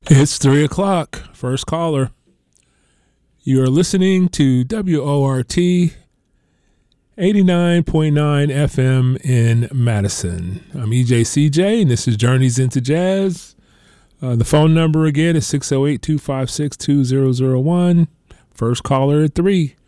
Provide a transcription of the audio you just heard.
It's 3 o'clock. First caller. You are listening to WORT 89.9 FM in Madison. I'm EJCJ, and this is Journeys into Jazz. The phone number again is 608-256-2001. First caller at 3.